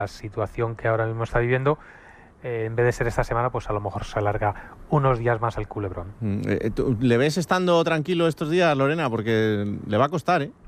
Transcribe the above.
la situación que ahora mismo está viviendo, en vez de ser esta semana, pues a lo mejor se alarga unos días más al culebrón. ¿Le ves estando tranquilo estos días, Lorena? Porque le va a costar, ¿eh?